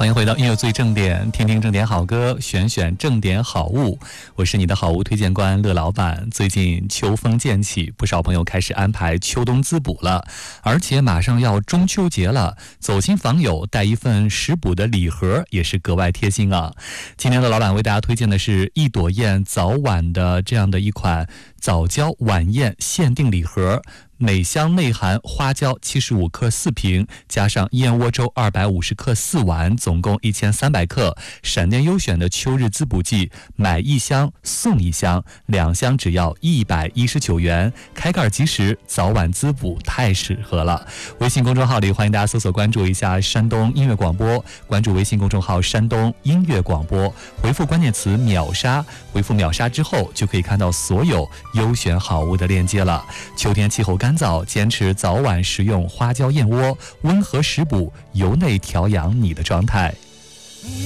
欢迎回到音乐最正点，听听正点好歌，选选正点好物。我是你的好物推荐官乐老板。最近秋风渐起，不少朋友开始安排秋冬滋补了，而且马上要中秋节了，走亲访友带一份食补的礼盒也是格外贴心啊。今天的老板为大家推荐的是一朵燕早晚的这样的一款早教晚宴限定礼盒，美香内含花椒75克4瓶，加上燕窝粥250克4碗，总共1300克。闪电优选的秋日滋补剂，买一箱送一箱，2箱只要119元。开盖即食，早晚滋补太适合了。微信公众号里欢迎大家搜索关注一下山东音乐广播，关注微信公众号山东音乐广播，回复关键词秒杀，回复秒杀之后就可以看到所有优选好物的链接了。秋天气候干燥，坚持早晚食用花椒燕窝，温和食补，由内调养你的状态。